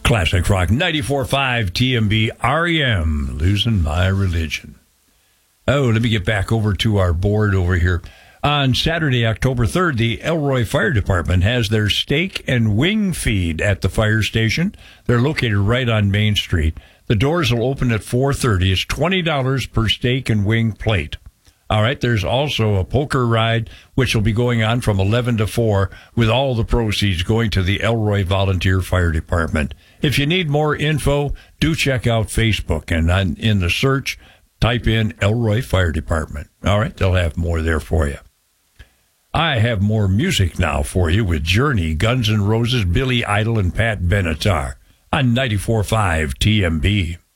Classic Rock 94.5 TMB REM, Losing My Religion. Oh, let me get back over to our board over here. On Saturday, October 3rd, the Elroy Fire Department has their steak and wing feed at the fire station. They're located right on Main Street. The doors will open at 4:30. It's $20 per steak and wing plate. All right, there's also a poker ride, which will be going on from 11 to 4, with all the proceeds going to the Elroy Volunteer Fire Department. If you need more info, do check out Facebook, and in the search, type in Elroy Fire Department. All right, they'll have more there for you. I have more music now for you with Journey, Guns N' Roses, Billy Idol, and Pat Benatar on 94.5 TMB.